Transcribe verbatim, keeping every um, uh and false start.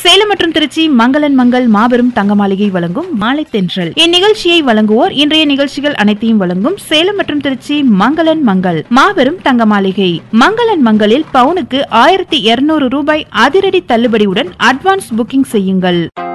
சேலம் மற்றும் திருச்சி மங்களன் மங்கள் மாபெரும் தங்க மாளிகை வழங்கும் மாலை தென்றல். இந்நிகழ்ச்சியை வழங்குவோர் இன்றைய நிகழ்ச்சிகள் அனைத்தையும் வழங்கும் சேலம் மற்றும் திருச்சி மங்களன் மங்கள் மாபெரும் தங்க மாளிகை. மங்களன் மங்களில் பவுனுக்கு ஆயிரத்தி இருநூறு ரூபாய் அதிரடி தள்ளுபடியுடன் அட்வான்ஸ் புக்கிங் செய்யுங்கள்.